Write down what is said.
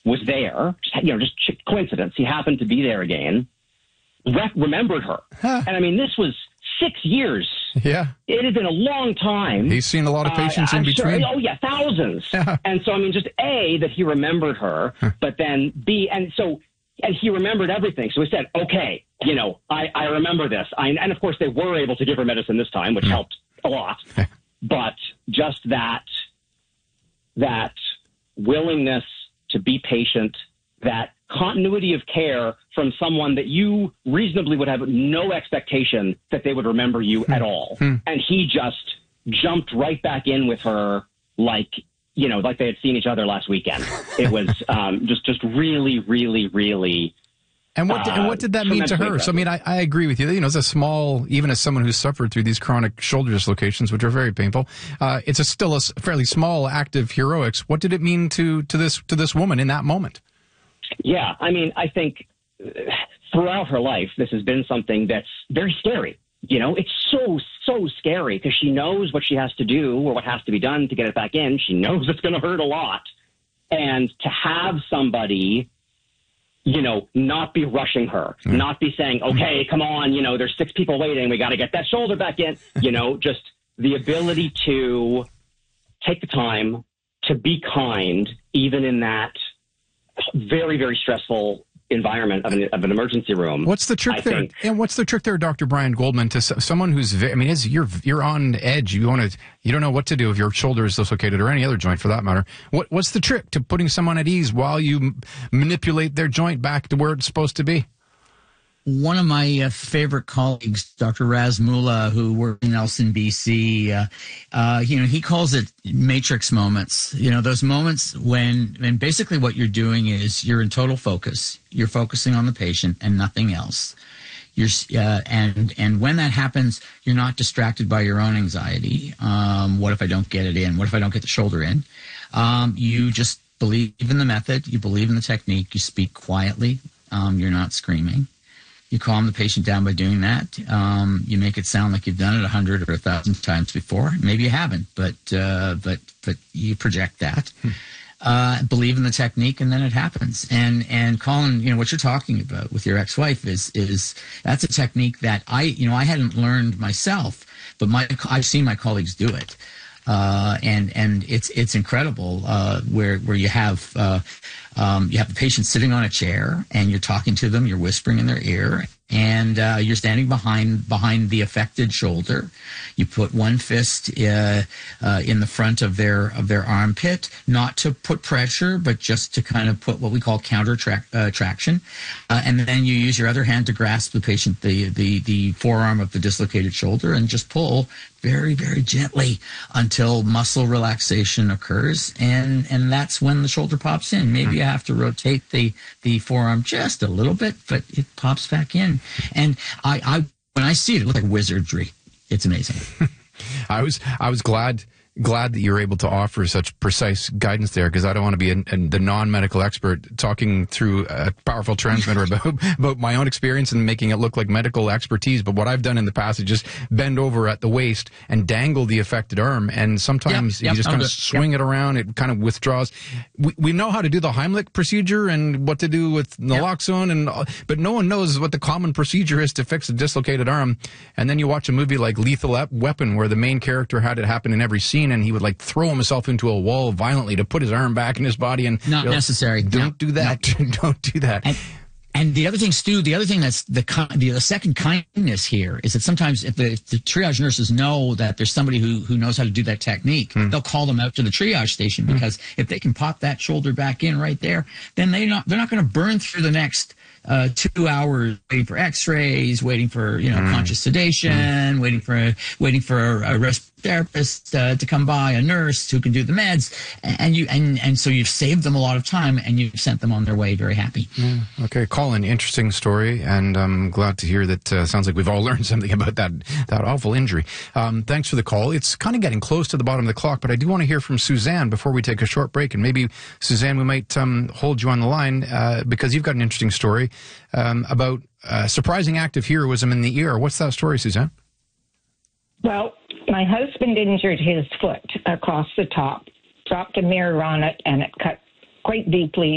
was there, just coincidence. He happened to be there again, remembered her. Huh. And I mean, this was 6 years. Yeah. It had been a long time. He's seen a lot of patients in between. Sure, thousands. Yeah. And so, I mean, just A, that he remembered her, but then B, and he remembered everything. So he said, okay, I remember this. And of course, they were able to give her medicine this time, which helped a lot. But just that willingness to be patient, that continuity of care from someone that you reasonably would have no expectation that they would remember you at all. And he just jumped right back in with her like they had seen each other last weekend. It was just really, really, really. And what did that mean to her? So, I mean, I agree with you. It's a small, even as someone who's suffered through these chronic shoulder dislocations, which are very painful, it's still a fairly small act of heroics. What did it mean to this woman in that moment? Yeah, I mean, I think throughout her life, this has been something that's very scary. It's so scary because she knows what she has to do or what has to be done to get it back in. She knows it's going to hurt a lot. And to have somebody, not be rushing her, not be saying, okay, come on, there's 6 people waiting. We got to get that shoulder back in, just the ability to take the time to be kind, even in that very, very stressful environment of an emergency room. What's the trick there? And what's the trick there, Dr. Brian Goldman, to someone who's, you're on edge. You don't know what to do if your shoulder is dislocated or any other joint for that matter. What's the trick to putting someone at ease while you manipulate their joint back to where it's supposed to be? One of my favorite colleagues, Dr. Raz Mula, who worked in Nelson, BC, he calls it matrix moments. Those moments and basically what you're doing is you're in total focus. You're focusing on the patient and nothing else. And when that happens, you're not distracted by your own anxiety. What if I don't get it in? What if I don't get the shoulder in? You just believe in the method. You believe in the technique. You speak quietly. You're not screaming. You calm the patient down by doing that. You make it sound like you've done it 100 or 1,000 times before. Maybe you haven't, but you project that. Believe in the technique, and then it happens. And Colin, what you're talking about with your ex-wife is that's a technique that I hadn't learned myself, but I've seen my colleagues do it. And it's incredible where you have the patient sitting on a chair and you're talking to them, you're whispering in their ear, and you're standing behind the affected shoulder. You put one fist in the front of their armpit, not to put pressure, but just to kind of put what we call counter traction. And then you use your other hand to grasp the patient, the forearm of the dislocated shoulder, and just pull very, very gently until muscle relaxation occurs. And that's when the shoulder pops in. Maybe you have to rotate the forearm just a little bit, but it pops back in. And when I see it, it looks like wizardry. It's amazing. I was glad that you were able to offer such precise guidance there, because I don't want to be the non-medical expert talking through a powerful transmitter about my own experience and making it look like medical expertise. But what I've done in the past is just bend over at the waist and dangle the affected arm, and sometimes you just kind of swing it around. It kind of withdraws. We know how to do the Heimlich procedure and what to do with naloxone, but no one knows what the common procedure is to fix a dislocated arm. And then you watch a movie like Lethal Weapon, where the main character had it happen in every scene, and he would throw himself into a wall violently to put his arm back in his body. And not necessary. Don't do that. Don't do that. And the other thing, Stu, that's the second kindness here is that sometimes if the triage nurses know that there's somebody who knows how to do that technique, they'll call them out to the triage station, because if they can pop that shoulder back in right there, then they're not going to burn through the next 2 hours waiting for X-rays, waiting for conscious sedation, waiting for a respiratory therapist to come by, a nurse who can do the meds, and so you've saved them a lot of time, and you've sent them on their way very happy. Okay, Colin, interesting story, and I'm glad to hear that. Sounds like we've all learned something about that awful injury. Thanks for the call. It's kind of getting close to the bottom of the clock, but I do want to hear from Suzanne before we take a short break, and maybe Suzanne, we might hold you on the line because you've got an interesting story about surprising act of heroism in the ear. What's that story, Suzanne? Well, my husband injured his foot across the top, dropped a mirror on it, and it cut quite deeply